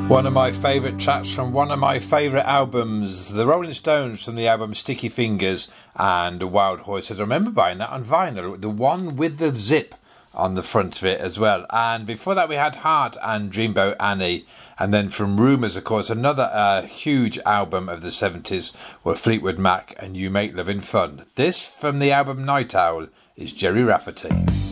One of my favourite tracks from one of my favourite albums, the Rolling Stones, from the album Sticky Fingers and Wild Horses. I remember buying that on vinyl, the one with the zip on the front of it as well. And before that we had Heart and Dreamboat Annie. And then from Rumours, of course, another huge album of the 70s were Fleetwood Mac and You Make Loving Fun. This from the album Night Owl is Gerry Rafferty.